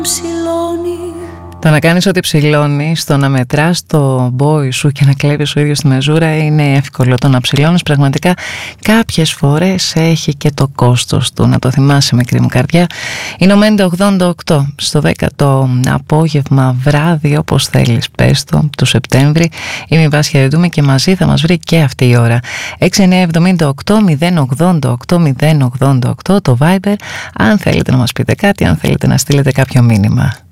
Το να κάνεις ό,τι ψηλώνεις, το να μετράς το μπόι σου και να κλέβεις ο ίδιος τη μεζούρα είναι εύκολο. Το να ψηλώνεις πραγματικά κάποιες φορές έχει και το κόστος του. Να το θυμάσαι, μικρή μου καρδιά. Είναι ο Μέντε 88 στο 10ο απόγευμα, βράδυ, όπως θέλεις πες το, του Σεπτέμβρη. Είμαι η Βάσια Δεντούμη και μαζί θα μας βρει και αυτή η ώρα. 6978 088 088 το Viber, αν θέλετε να μας πείτε κάτι, αν θέλετε να στείλετε κάποιο μήνυμα.